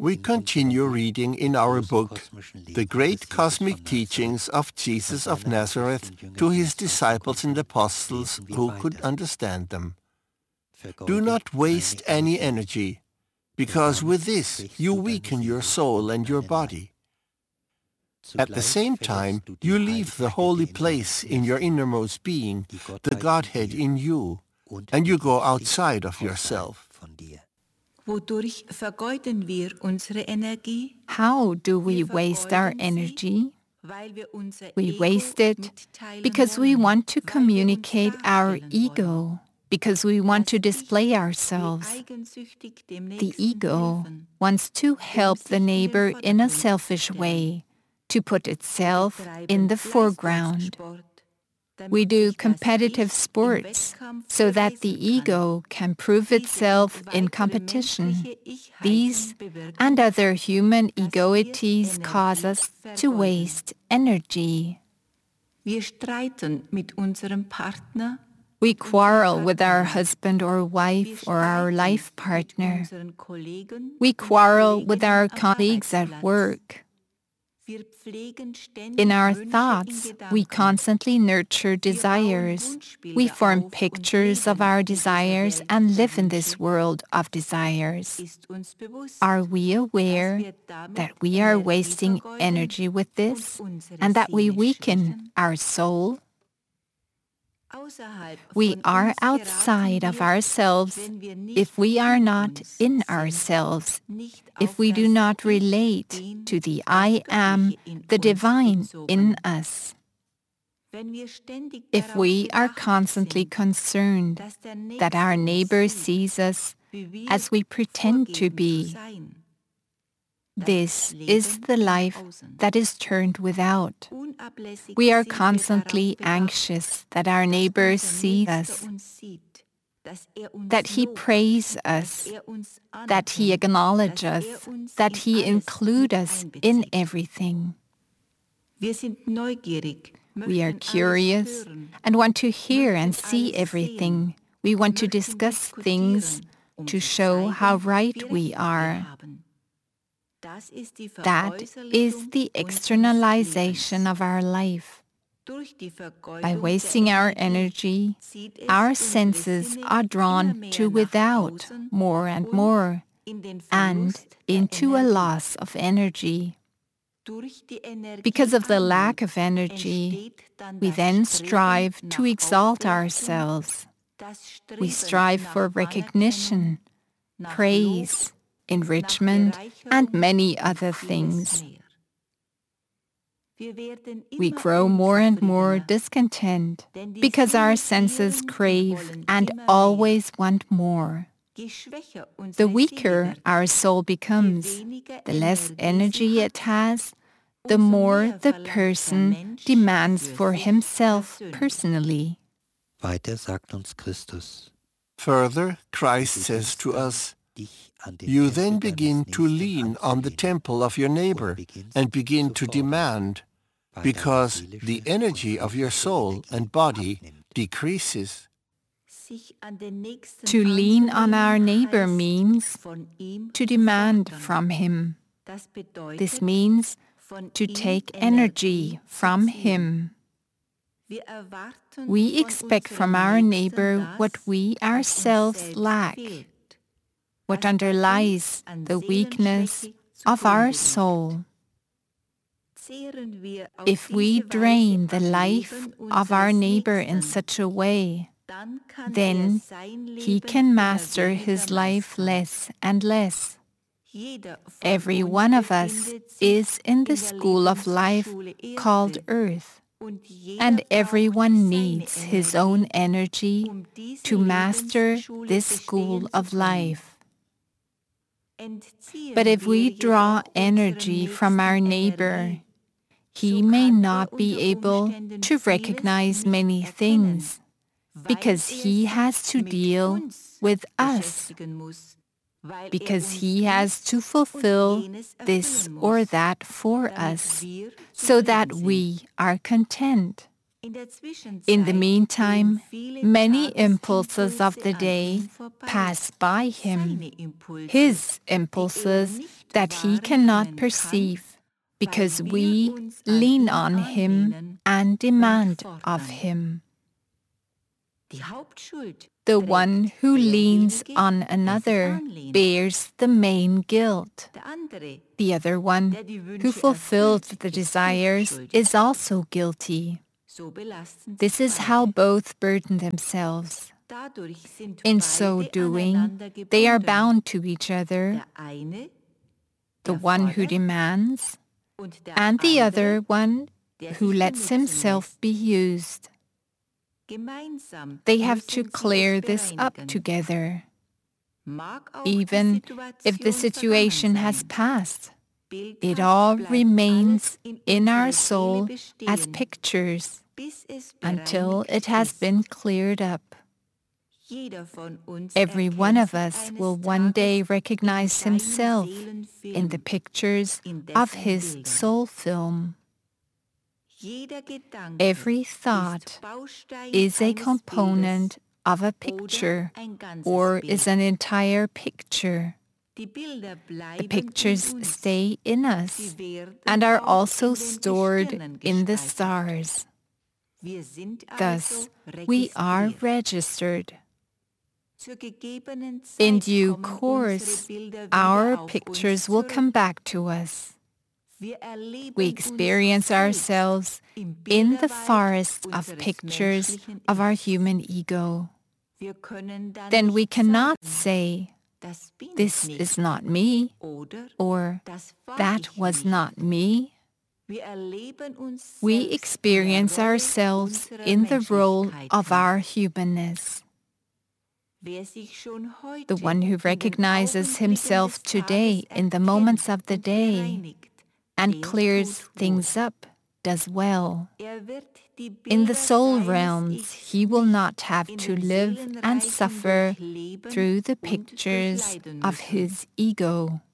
We continue reading in our book, The Great Cosmic Teachings of Jesus of Nazareth to his disciples and apostles who could understand them. Do not waste any energy, because with this you weaken your soul and your body. At the same time, you leave the holy place in your innermost being, the Godhead in you, and you go outside of yourself. Wodurch vergeuden wir unsere Energie? How do we waste our energy? Weil wir unser We Ego waste it mitteilen because we wollen, want to weil wir uns communicate our darstellen ego, because we want to Das Ich display will ourselves. eigensüchtig dem The Nächsten ego helfen, wants to help sich the in den neighbor in a Vordergrund zu selfish stellen. way, to put itself betreiben in the foreground. Leistungssport, damit We do sich das competitive Ich im sports Wettkampf so that the beweisen kann. ego can prove Diese itself und in weitere competition. menschliche Ich-Heiten These bewirken, and other human dass wir egoities cause us to Energie waste energy. Wir streiten mit unserem Partner, We quarrel with our Partnerin. husband or wife or our streiten life mit partner. unseren Kollegen We und quarrel with Kolleginnen our am colleagues at Arbeitsplatz. work. Wir pflegen ständig In our Wünsche in thoughts, we Gedanken. constantly nurture Wir bauen desires. Wunschbilder We form auf und pictures of leben our in dieser desires Welt and der live in this Wünsche. world of desires. Ist uns bewusst, Are we aware dass wir damit that we are Energie wasting vergeuden energy with this und unsere and that we Seele weaken schwächen? our soul? Außerhalb We von are uns outside geraten of wir, ourselves wenn wir nicht if we are in not uns in sind, ourselves, nicht if auf we do das not Ich, relate den, to the das I am, Göttliche in the uns divine in bezogen. us. Wenn wir ständig If darauf we are bedacht constantly sind, concerned dass der that our Nächste neighbor uns sieht, sees us wie wir as we pretend to vorgeben zu be, sein, this das is Leben the nach life außen. that is turned without. Unablässig We are sind wir constantly darauf bedacht, anxious that our dass neighbor unser sees Nächster us, uns sieht, dass uns that he lobt, praise dass us, uns that he anerkennt, acknowledge dass us, uns that in he alles include mit us in einbezieht. everything. Wir sind neugierig, We are möchten curious alles hören, and want to hear and möchten see alles everything. sehen, We want to möchten discuss things diskutieren, to zu show how zeigen, right wie we recht wir are. haben. Das ist die That is Veräußerlichung the unseres externalization Lebens. of our life. Durch die By Vergeudung wasting der our Energie energy, zieht es our unsere senses Sinne are immer drawn mehr to nach without außen more and und more, in den and Verlust der into a Energie. loss of energy. Durch die Because of the lack Energiearmut of energy, entsteht dann we das then Streben strive to nach exalt Aufwertung, ourselves. das We Streben strive nach for Anerkennung, recognition, nach praise, Lob, enrichment, nach and Bereicherung many und other vieles things. mehr. Wir werden We immer grow more and more unzufriedener, discontent denn die because our Sinne senses gieren und crave wollen and immer mehr. always want more. Je schwächer The unsere Seele weaker wird, our soul je becomes, weniger the less Energie sie energy hat, it has, the umso more mehr the verlangt der person Mensch demands für for sich himself persönlich. personally. Weiter sagt uns Christus, Further, Christ says to us, you then begin to lean on the temple of your neighbor and begin to demand, because the energy of your soul and body decreases. Sich an den Nächsten To lean on our anzulehnen neighbor heißt, means von ihm to zu demand fordern. from him. Das bedeutet, This means von to ihm take Energie energy zu from ziehen. him. Wir erwarten We von expect from unserem our Nächsten neighbor das, what we was uns ourselves selbst lack, fehlt, what was bei underlies uns an the weakness Seelenschwäche of our zugrunde liegt. soul. Zehren wir auf If we diese drain Weise the am life Leben of our unseres neighbor in Nächsten, such a way, dann kann then sein he Leben can immer master weniger his life meistern. less and less. Jeder von Every uns one of us befindet sich is in the in der school of life Lebensschule called Erde, Earth, und jeder and braucht everyone seine needs his own energy diese to master Lebensschule this school bestehen zu of können. life. Entziehen But if we wir draw jedoch energy unserem from our Nächsten neighbor, Energie, he so may kann not be unter able Umständen to vieles recognize nicht many erkennen, things, weil because he sich has to mit deal uns with us, beschäftigen muss, weil because uns he dies has to und fulfill jenes this erfüllen or muss, that for damit us, wir so that zufrieden sind. we are content. In der In the Zwischenzeit meantime, gehen viele many impulses of Tagesimpulse the an day ihm vorbei, pass by him, seine Impulse, his die er impulses nicht that he cannot perceive, because we lean on him and demand of him. The one who leans on another bears the main guilt. The other one who fulfilled the desires is also guilty. This is how both burden themselves. In so doing, they are bound to each other, the one who demands, and the other one who lets himself be used. They have to clear this up together. Even if the situation has passed, it all remains in our soul as pictures until it has been cleared up. Every one of us will one day recognize himself in the pictures of his soul film. Every thought is a component of a picture or is an entire picture. The pictures stay in us and are also stored in the stars. Thus, we are registered. In due course, our pictures will come back to us. We experience ourselves in the forest of pictures of our human ego. Then we cannot say, "This is not me," or "That was not me." We experience ourselves in the role of our humanness. The one who recognizes himself today in the moments of the day and clears things up does well. In the soul realms, he will not have to live and suffer through the pictures of his ego.